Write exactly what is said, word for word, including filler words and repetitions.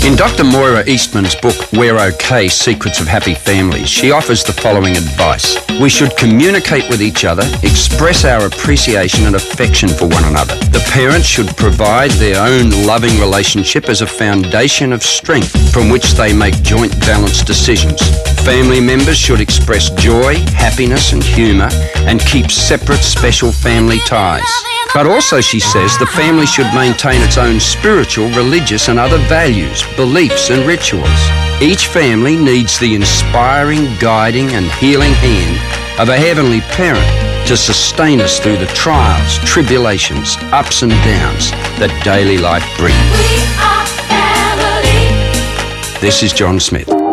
In Doctor Moira Eastman's book, We're OK, Secrets of Happy Families, she offers the following advice. We should communicate with each other, express our appreciation and affection for one another. The parents should provide their own loving relationship as a foundation of strength from which they make joint balanced decisions. Family members should express joy, happiness and humour and keep separate special family ties. But also, she says, the family should maintain its own spiritual, religious and other values, beliefs and rituals. Each family needs the inspiring, guiding and healing hand of a heavenly parent to sustain us through the trials, tribulations, ups and downs that daily life brings. We are family. This is John Smith.